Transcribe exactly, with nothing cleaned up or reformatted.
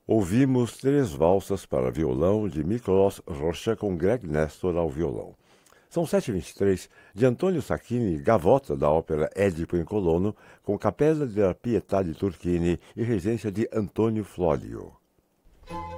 Ouvimos três valsas para violão de Miklos Rocha com Greg Nestor ao violão. São sete e vinte e três, de Antônio Sacchini, Gavota, da ópera Édipo em Colono, com Capella della Pietà de Turchini e regência de Antônio Flório.